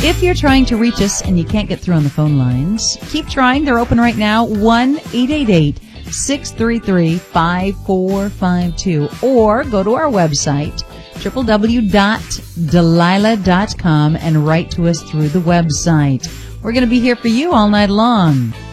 If you're trying to reach us and you can't get through on the phone lines, keep trying. They're open right now, 1-888-633-5452. Or go to our website, www.delilah.com, and write to us through the website. We're going to be here for you all night long.